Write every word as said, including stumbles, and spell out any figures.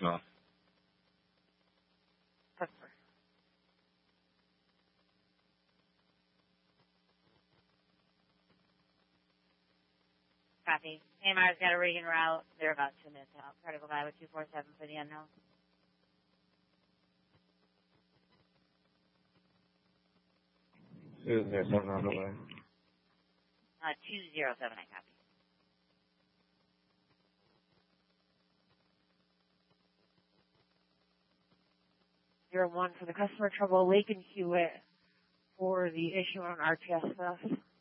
No. Customer. Copy. A M R's got a Regan route. They're about two minutes out. Critical guy with two four seven for the unknown. Two zero seven on the way. Uh, two zero seven, I copy. Zero one for the customer, trouble Lake and Hewitt for the issue on R T S stuff.